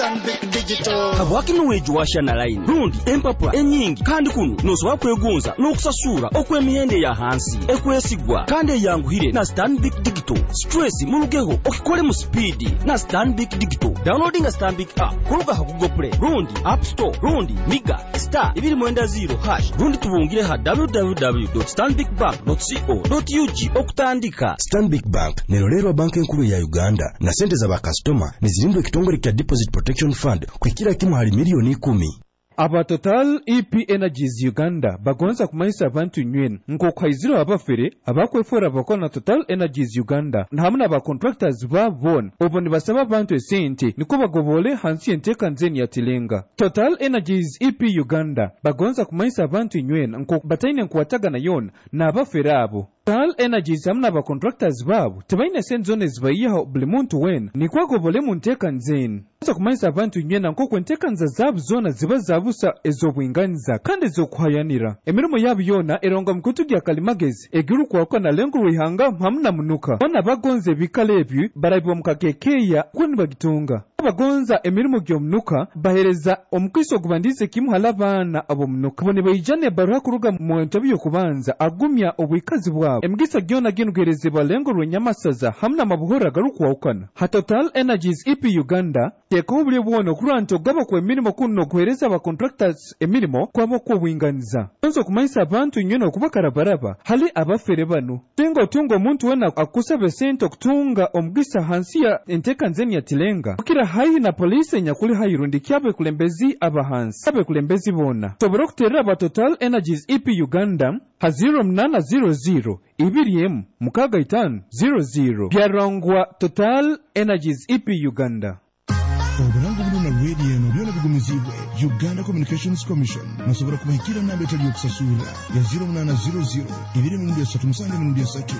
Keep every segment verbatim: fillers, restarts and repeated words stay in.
Stanbic Digital kabwaki nuweju washana line rundi empapula enyingi kandi kuno nosoba kwegunza n'okusasura okw'emihende ya hansi ekwesigwa kandi yanguhire na Stanbic Digital. Stress mulugeho okikole mu speed na Stanbic Digital. Downloading a Stanbic app kuluka ha Google Play rundi App Store rundi Miga star ibiri mwenda zero hash rundi tubungire ha w w w dot stanbic bank dot co dot u g okutandika. Stanbic Bank nerolero banki nkuru ya Uganda na sente za bakastoma nizirindwe kitongole kya Deposit Protection Fund kwikira kimu hali milioni kumi. Aba Total E P Energies Uganda bagonza kumaisa abantu nywene ngo kwayiziro abafere abakwefora bakona Total Energies Uganda nhamuna ba contractors babone obone basaba abantu esente niko bagobole hansi enteka nzeni ya tilenga. Total Energies E P Uganda bagonza kumaisa abantu nywene ngo bataine nkwataga na yon na abafere abo. Total Energies hamna ba contractors babo tebaine senzone zibayiha buli muntu wena nikwa gobole mu nteka nzeni. Nza kumaisa abantu nywene ngo kwenteka nza zabu zona ziba zabusa ezobwinganiza kandi zokwayanira emirimo yabo yona eronga mkutugia kalimagezi egiru kwako na lengo wihanga hamna munuka bana bagonze bikalebi barabwa mukakekeya kwani bagitunga bagonza emirimo gyo munuka bahereza omukristo gubandize kimu halabana abo munuka bone bayijane barua kuruga mu ntabiyo kubanza agumya obwikazi bwabo emgisa gyona ginughereze balengo rwenyamasaza hamna mabuhora garuku wakana. Ha Total Energies E P Uganda teko buli bwono kuranto gaba kwa emirimo kuno kuhereza ba contractors emirimo kwabo ko bwinganiza nzo kumaisa abantu nyono kubakarabaraba hali abafere bano tengo tungo muntu wena akusaba sente okutunga omugisa hansi ya enteka nzeni ya tilenga kira hayi na police nyakuli hayirundi kyabe kulembezi abahansi kyabe kulembezi bona tobora kuterera ba Total Energies E P Uganda ha zero nine zero zero ibiri emu mukaga itanu zero zero byarongwa Total Energies E P Uganda. Oburangu buno na radio no byona bigumizibwe Uganda Communications Commission nasobora kubahikira nambe tali yokusasura ya zero nine zero zero ibiri mu ndiya satu musanga mu ndiya satu.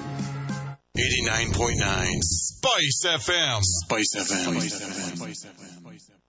eighty-nine point nine Spice F M. Spice F M. Spice F M.